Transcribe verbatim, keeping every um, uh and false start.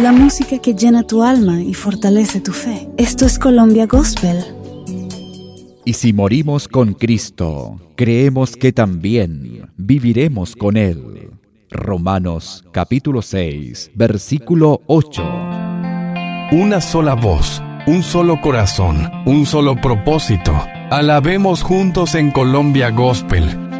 la música que llena tu alma y fortalece tu fe. Esto es Colombia Gospel. Y si morimos con Cristo, creemos que también viviremos con Él. Romanos capítulo seis, versículo ocho. Una sola voz, un solo corazón, un solo propósito. Alabemos juntos en Colombia Gospel.